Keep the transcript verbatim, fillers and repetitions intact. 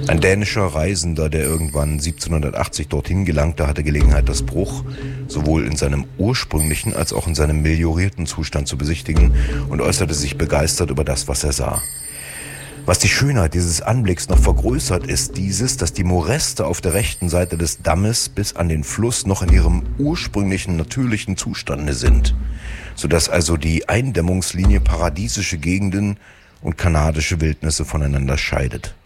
Ein dänischer Reisender, der irgendwann siebzehnhundertachtzig dorthin gelangte, hatte Gelegenheit, das Bruch sowohl in seinem ursprünglichen als auch in seinem meliorierten Zustand zu besichtigen und äußerte sich begeistert über das, was er sah. Was die Schönheit dieses Anblicks noch vergrößert, ist dieses, dass die Moreste auf der rechten Seite des Dammes bis an den Fluss noch in ihrem ursprünglichen natürlichen Zustande sind, sodass also die Eindämmungslinie paradiesische Gegenden und kanadische Wildnisse voneinander scheidet.